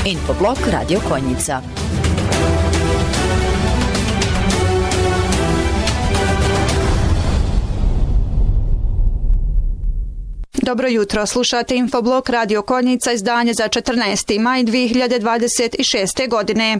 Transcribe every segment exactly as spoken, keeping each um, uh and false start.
Infoblog Radio Konjica. Dobro jutro, slušate Infoblog Radio Konjica, izdanje za četrnaesti maj dvije hiljade dvadeset šeste. godine.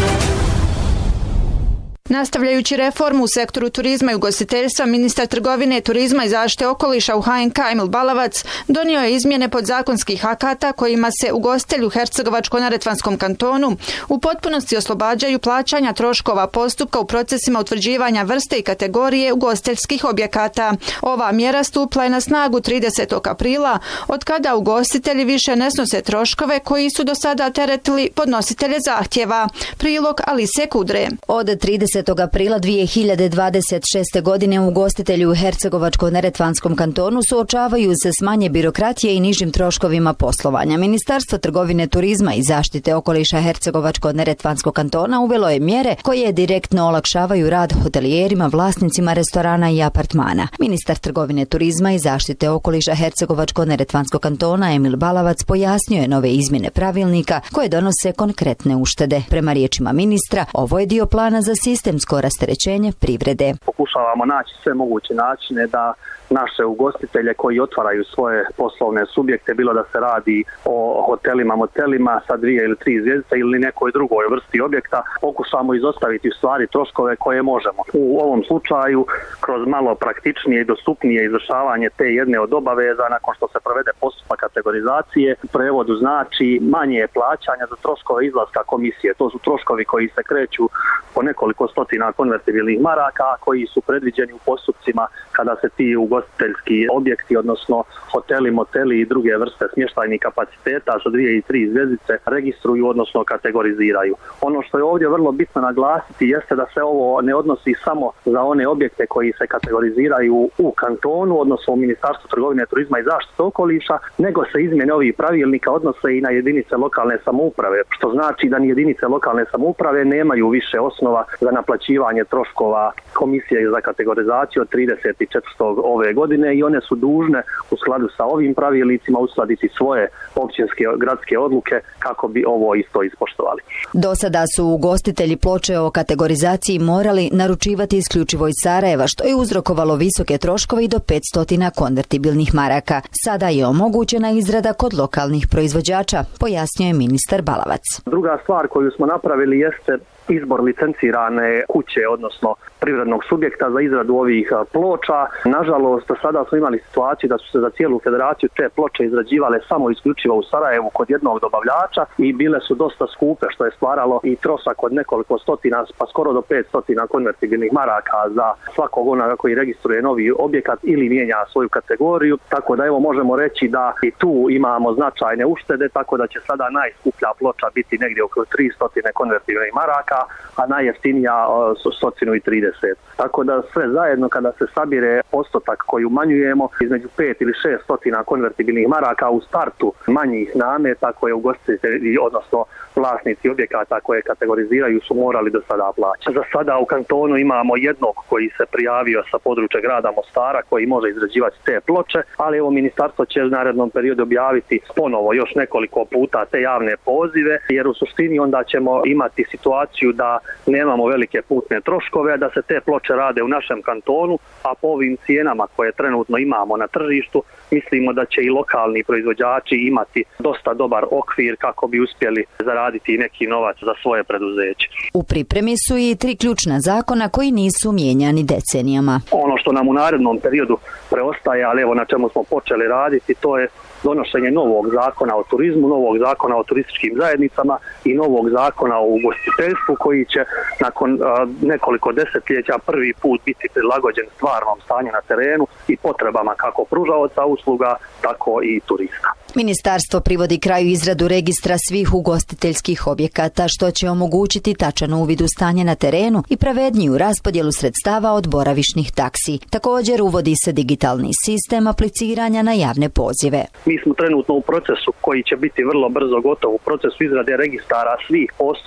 Nastavljajući reformu u sektoru turizma i ugostiteljstva, ministar trgovine, turizma i zaštite okoliša u H N K Emil Balavac donio je izmjene podzakonskih akata kojima se ugostitelji u Hercegovačko-neretvanskom kantonu u potpunosti oslobađaju plaćanja troškova postupka u procesima utvrđivanja vrste i kategorije ugostiteljskih objekata. Ova mjera stupla je na snagu tridesetog aprila, od kada ugostitelji više ne snose troškove koji su do sada teretili podnositelje zahtjeva. Prilog Alise Kudre. Od tridesetog aprila dvije hiljade dvadeset šeste. godine ugostitelji u Hercegovačko-neretvanskom kantonu suočavaju se s manje birokratije i nižim troškovima poslovanja. Ministarstvo trgovine, turizma i zaštite okoliša Hercegovačko-neretvanskog kantona uvelo je mjere koje direktno olakšavaju rad hotelijerima, vlasnicima restorana i apartmana. Ministar trgovine, turizma i zaštite okoliša Hercegovačko-neretvanskog kantona Emil Balavac pojasnio je nove izmjene pravilnika koje donose konkretne uštede. Prema riječima ministra, ovo je dio plana za sistemsko rasterećenje privrede. Pokušavamo naći sve moguće načine da naše ugostitelje koji otvaraju svoje poslovne subjekte, bilo da se radi o hotelima, motelima sa dvije ili tri zvjezdice ili nekoj drugoj vrsti objekta, pokušamo izostaviti u stvari troškove koje možemo. U ovom slučaju, kroz malo praktičnije i dostupnije izvršavanje te jedne od obaveza, nakon što se provede postupak kategorizacije, u prevodu znači manje plaćanja za troškove izlaska komisije. To su troškovi koji se kreću po nekoliko stotina konvertibilnih maraka, koji su predviđeni u postupcima kada se ti ugostiteljski objekti, odnosno hoteli, moteli i druge vrste smještajnih kapaciteta sa dvije i tri zvjezdice registruju, odnosno kategoriziraju. Ono što je ovdje vrlo bitno naglasiti jeste da se ovo ne odnosi samo za one objekte koji se kategoriziraju u kantonu, odnosno u Ministarstvu trgovine, turizma i zaštite okoliša, nego se izmjene ovih pravilnika odnose i na jedinice lokalne samouprave, što znači da ni jedinice lokalne samouprave nemaju više osnova za naplaćivanje troškova komisije za kategorizaciju od trideset četvrtog ove godine i one su dužne u skladu sa ovim pravilnicima uskladiti svoje općinske gradske odluke kako bi ovo isto ispoštovali. Do sada su ugostitelji ploče o kategorizaciji morali naručivati isključivo iz Sarajeva, što je uzrokovalo visoke troškove i do petsto konvertibilnih maraka. Sada je omogućena izrada kod lokalnih proizvođača, pojasnio je ministar Balavac. Druga stvar koju smo napravili jeste izbor licencirane kuće, odnosno privrednog subjekta za izradu ovih ploča. Nažalost, do sada smo imali situaciju da su se za cijelu federaciju te ploče izrađivale samo isključivo u Sarajevu kod jednog dobavljača i bile su dosta skupe, što je stvaralo i trošak od nekoliko stotina, pa skoro do pet stotina konvertibilnih maraka za svakog onoga koji registruje novi objekat ili mijenja svoju kategoriju. Tako da evo možemo reći da i tu imamo značajne uštede, tako da će sada najskuplja ploča biti negdje oko tristo konvertibilnih maraka, a najjeftinija sto trideset. Tako da sve zajedno kada se sabire postotak koji umanjujemo između pet ili šest stotina konvertibilnih maraka u startu manjih nameta koje ugostitelji, odnosno vlasnici objekata koje kategoriziraju su morali do sada plaćati. Za sada u kantonu imamo jednog koji se prijavio sa područja grada Mostara koji može izrađivati te ploče, ali evo ministarstvo će u narednom periodu objaviti ponovo još nekoliko puta te javne pozive, jer u suštini onda ćemo imati situaciju da nemamo velike putne troškove, da se te ploče rade u našem kantonu, a po ovim cijenama koje trenutno imamo na tržištu, mislimo da će i lokalni proizvođači imati dosta dobar okvir kako bi uspjeli zaraditi neki novac za svoje preduzeće. U pripremi su i tri ključna zakona koji nisu mijenjani decenijama. Ono što nam u narednom periodu preostaje, ali evo na čemu smo počeli raditi, to je donošenje novog zakona o turizmu, novog zakona o turističkim zajednicama i novog zakona o ugostiteljstvu koji će nakon uh, nekoliko desetljeća prvi put biti prilagođen stvarnom stanju na terenu i potrebama kako pružaoca usluga, tako i turista. Ministarstvo privodi kraju izradu registra svih ugostiteljskih objekata, što će omogućiti tačan uvid u stanje na terenu i pravedniju raspodjelu sredstava od boravišnih taksi. Također uvodi se digitalni sistem apliciranja na javne pozive. Mi smo trenutno u procesu koji će biti vrlo brzo gotov, u procesu izrade registara svih postojećih